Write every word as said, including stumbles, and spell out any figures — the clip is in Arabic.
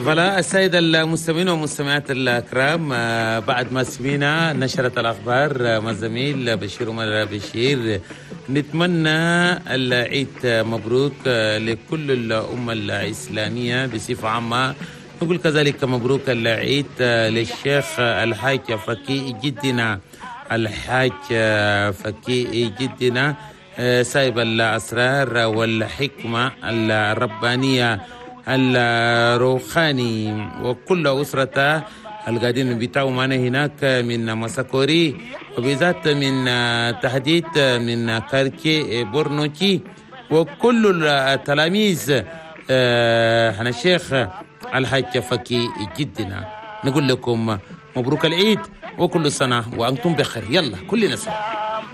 فلا السيدة المستمعين والمستمعات الكرام، بعد ما سمعنا نشرة الأخبار مع الزميل بشير عمر بشير، نتمنى العيد مبروك لكل الأمة الإسلامية بصفة عامة. نقول كذلك مبروك العيد للشيخ الحاج فكي جدنا، الحاج فكي جدنا سايب الأسرار والحكمة الربانية الروخاني، وكل أسرته القاعدين بتاعوا معنا هناك من مساكوري، وبذات من تحديد من كاركي بورنوكي، وكل التلاميذ هنا الشيخ الحاج فكي جدنا. نقول لكم مبروك العيد وكل سنة وأنتم بخير. يلا كلنا سوا.